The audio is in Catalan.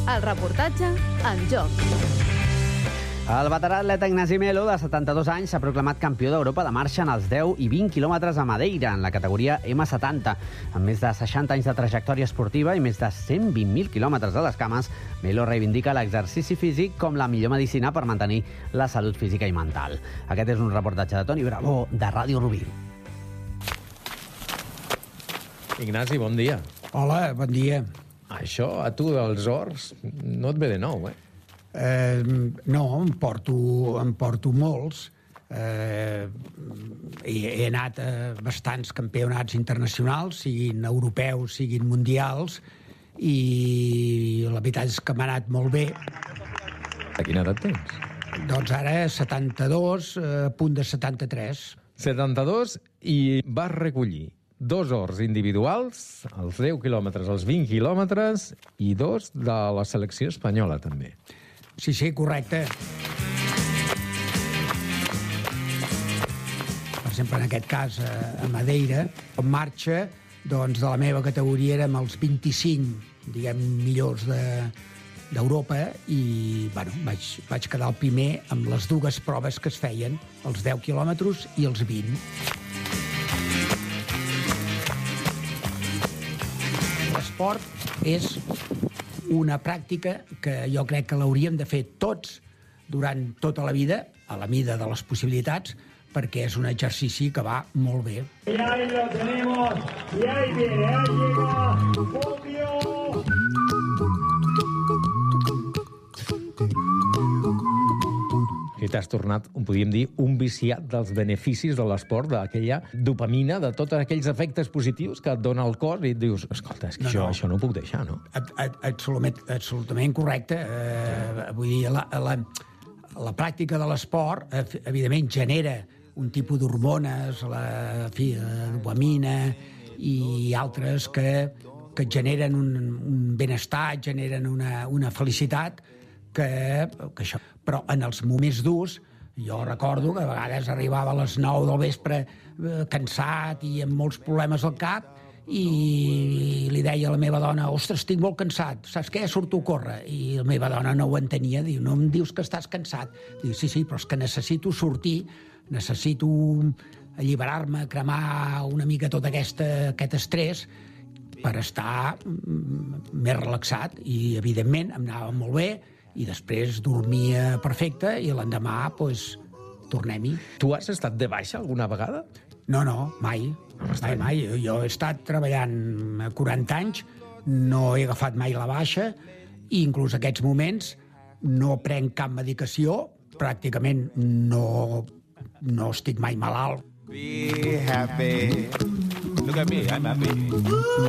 El reportatge en joc. El veterà atleta Ignasi Melo, de 72 anys, s'ha proclamat campió d'Europa de marxa en els 10 i 20 quilòmetres a Madeira, en la categoria M70. Amb més de 60 anys de trajectòria esportiva i més de 120.000 quilòmetres a les cames, Melo reivindica l'exercici físic com la millor medicina per mantenir la salut física i mental. Aquest és un reportatge de Toni Bravo, de Ràdio Rubí. Ignasi, bon dia. Hola, bon dia. Això, a tu dels horts, no et ve de nou, eh? No, em porto molts. He anat a bastants campionats internacionals, siguin europeus, siguin mundials, i la veritat és que m'ha anat molt bé. A quina edat tens? Doncs ara 72, a punt de 73. 72, i vas recollir 2 horts individuals, els 10 quilòmetres, els 20 quilòmetres, i 2 de la selecció espanyola, també. Sí, correcte. Per exemple, en aquest cas, a Madeira, en marxa, doncs, de la meva categoria érem els 25, diguem, millors d'Europa, i, bueno, vaig quedar el primer amb les dues proves que es feien, els 10 quilòmetres i els 20. L'esport és una pràctica que jo crec que l'hauríem de fer tots durant tota la vida, a la mida de les possibilitats, perquè és un exercici que va molt bé. Y ahí lo tenemos, y ahí viene, ahí llega, Bobbio. Que t'has tornat, podríem dir, un viciat dels beneficis de l'esport, d'aquella dopamina, de tots aquells efectes positius que et dona el cos, i et dius, escolta, és que això no ho puc deixar, no? Absolutament correcte. Vull dir, la pràctica de l'esport, evidentment, genera un tipus d'hormones, la dopamina i altres que et generen un benestar, et generen una felicitat, que això. Però en els moments durs, jo recordo que a vegades arribava a les 9 del vespre cansat i amb molts problemes al cap, i li deia a la meva dona, ostres, estic molt cansat, saps què? Surto a córrer. I la meva dona no ho entenia, diu, no em dius que estàs cansat? Diu, sí, però és que necessito sortir, necessito alliberar-me, cremar una mica tot aquest estrès per estar més relaxat. I, evidentment, em anava molt bé, i després dormia perfecte, i l'endemà, doncs, tornem-hi. Tu has estat de baixa alguna vegada? No, mai. Mai. Jo he estat treballant 40 anys, no he agafat mai la baixa, i inclús aquests moments no prenc cap medicació, pràcticament no estic mai malalt. Be happy. Look at me, I'm happy.